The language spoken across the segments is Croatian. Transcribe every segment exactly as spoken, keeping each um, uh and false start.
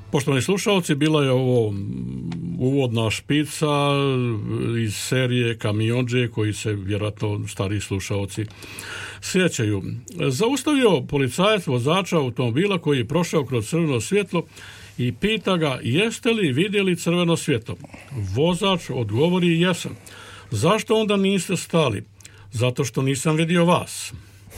Poštovani slušalci, bila je ovo uvodna špica iz serije Kamiondže koji se vjerojatno stariji slušalci sjećaju. Zaustavio policajac vozača automobila koji je prošao kroz crveno svjetlo i pita ga jeste li vidjeli crveno svjetlo. Vozač odgovori jesam. Zašto onda niste stali? Zato što nisam vidio vas.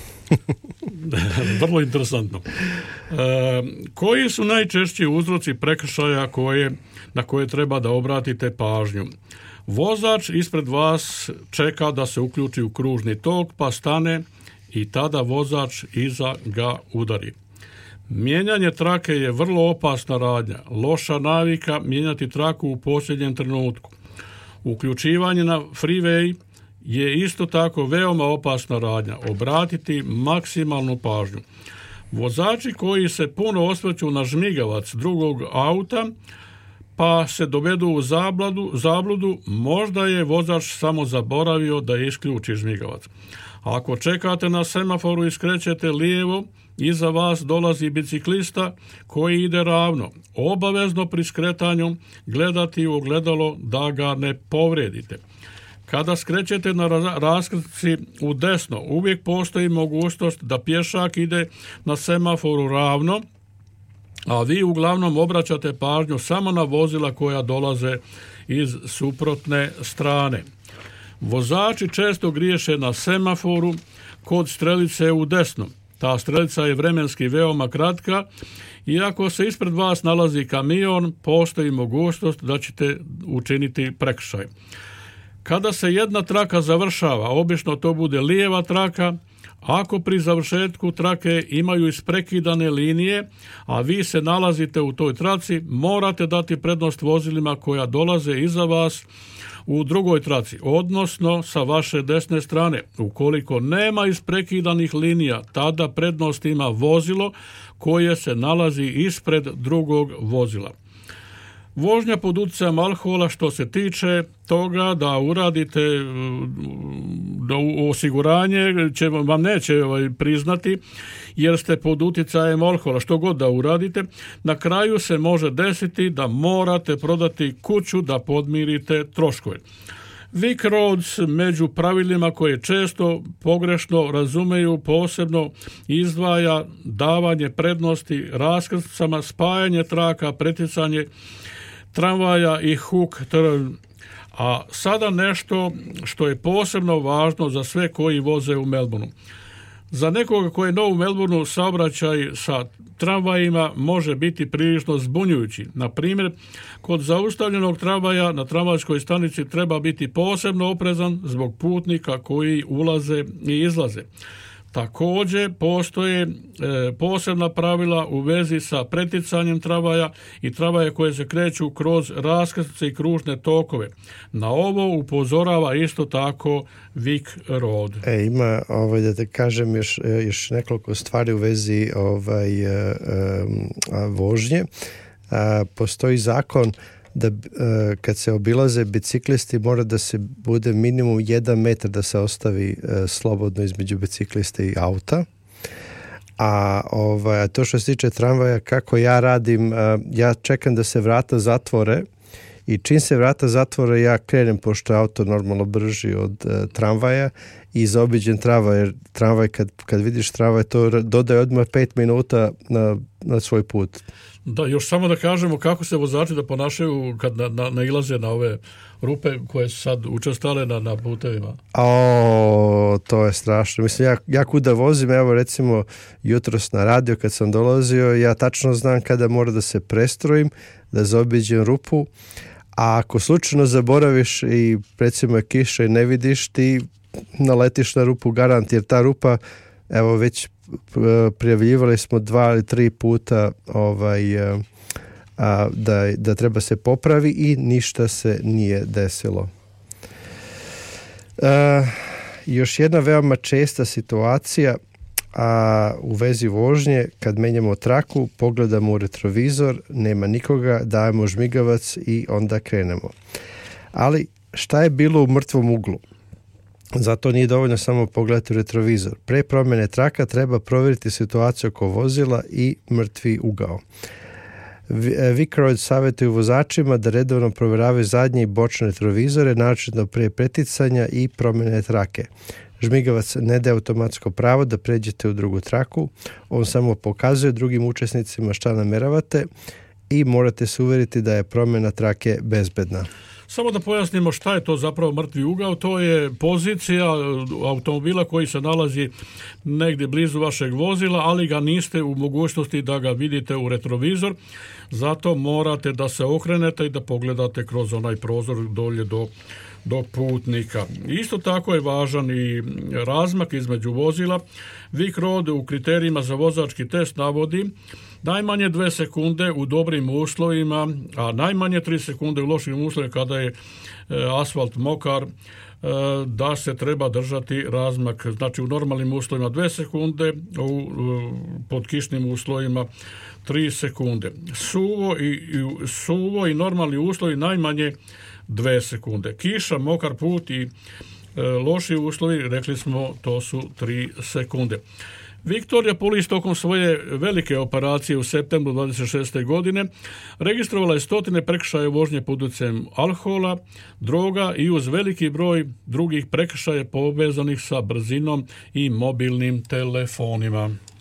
Vrlo interesantno. E, koji su najčešći uzroci prekršaja koje, na koje treba da obratite pažnju? Vozač ispred vas čeka da se uključi u kružni tok pa stane i tada vozač iza ga udari. Mijenjanje trake je vrlo opasna radnja. Loša navika mijenjati traku u posljednjem trenutku. Uključivanje na freeway je isto tako veoma opasna radnja. Obratiti maksimalnu pažnju. Vozači koji se puno osvrću na žmigavac drugog auta pa se dovedu u zabludu, zabludu, možda je vozač samo zaboravio da isključi žmigavac. Ako čekate na semaforu i skrećete lijevo, iza vas dolazi biciklista koji ide ravno. Obavezno pri skretanju gledati u ogledalo da ga ne povrijedite. Kada skrećete na raskrci u desno, uvijek postoji mogućnost da pješak ide na semaforu ravno, a vi uglavnom obraćate pažnju samo na vozila koja dolaze iz suprotne strane. Vozači često griješe na semaforu kod strelice u desno. Ta strelica je vremenski veoma kratka i ako se ispred vas nalazi kamion, postoji mogućnost da ćete učiniti prekršaj. Kada se jedna traka završava, obično to bude lijeva traka, ako pri završetku trake imaju isprekidane linije, a vi se nalazite u toj traci, morate dati prednost vozilima koja dolaze iza vas u drugoj traci, odnosno sa vaše desne strane. Ukoliko nema isprekidanih linija, tada prednost ima vozilo koje se nalazi ispred drugog vozila. Vožnja pod utjecajem alkohola, što se tiče toga da uradite da osiguranje će vam neće priznati jer ste pod utjecajem alkohola, što god da uradite, na kraju se može desiti da morate prodati kuću da podmirite troškove. Vic Roads među pravilima koje često pogrešno razumeju posebno izdvaja davanje prednosti raskrstcama, spajanje traka, preticanje tramvaja i hook turn. A sada nešto što je posebno važno za sve koji voze u Melbourneu. Za nekoga koji je nov u Melbourneu, saobraćaj sa tramvajima može biti prilično zbunjujući. Na primjer, kod zaustavljenog tramvaja na tramvajskoj stanici treba biti posebno oprezan zbog putnika koji ulaze i izlaze. Također postoje e, posebna pravila u vezi sa preticanjem tramvaja i tramvaja koje se kreću kroz raskrstice i kružne tokove. Na ovo upozorava isto tako Vic Road. E, ima, ovaj, da te kažem, još, još nekoliko stvari u vezi ovaj, a, a, vožnje. A, postoji zakon da uh, kad se obilaze biciklisti mora da se bude minimum jedan metar da se ostavi uh, slobodno između biciklista i auta. A ovaj, to što se tiče tramvaja, kako ja radim, uh, ja čekam da se vrata zatvore i čim se vrata zatvore ja krenem, pošto je auto normalno brži od uh, tramvaja i zaobiđen tramvaj, jer tramvaj kad, kad vidiš tramvaj to dodaje odmah pet minuta na, na svoj put. Da, još samo da kažemo kako se vozači da ponašaju kad na, na, nailaze na ove rupe koje su sad učestale na, na putevima. O, to je strašno. Mislim, ja, ja kuda vozim, evo recimo jutros na radio kad sam dolazio, ja tačno znam kada mora da se prestrojim, da zaobiđem rupu, a ako slučajno zaboraviš i recimo je kiša i ne vidiš, ti naletiš na rupu garant, jer ta rupa, evo već prijavljivali smo dva ili tri puta ovaj, a, da, da treba se popravi i ništa se nije desilo. A, još jedna veoma česta situacija a, u vezi vožnje, kad menjamo traku, pogledamo u retrovizor, nema nikoga, dajemo žmigavac i onda krenemo. Ali šta je bilo u mrtvom uglu? Zato nije dovoljno samo pogledati u retrovizor. Pre promjene traka treba provjeriti situaciju oko vozila i mrtvi ugao. Vicroid savjetuju vozačima da redovno provjeravaju zadnje i bočne retrovizore, naročito prije preticanja i promjene trake. Žmigavac ne daje automatsko pravo da pređete u drugu traku, on samo pokazuje drugim učesnicima šta namjeravate i morate se uvjeriti da je promjena trake bezbedna. Samo da pojasnimo šta je to zapravo mrtvi ugao, to je pozicija automobila koji se nalazi negdje blizu vašeg vozila, ali ga niste u mogućnosti da ga vidite u retrovizor, zato morate da se okrenete i da pogledate kroz onaj prozor dolje do, do putnika. Isto tako je važan i razmak između vozila. Vicroid u kriterijima za vozački test navodi najmanje dve sekunde u dobrim uslovima, a najmanje tri sekunde u lošim uslovima kada je e, asfalt mokar, e, da se treba držati razmak. Znači u normalnim uslovima dve sekunde, u, u pod kišnim uslovima tri sekunde. Suvo i, i, suvo i normalni uslovi najmanje dve sekunde. Kiša, mokar put i e, loši uslovi, rekli smo, to su tri sekunde. Victoria Police tokom svoje velike operacije u septembru dvadeset šeste. godine registrovala je stotine prekršaja vožnje pod utjecajem alkohola, droga i uz veliki broj drugih prekršaja povezanih sa brzinom i mobilnim telefonima.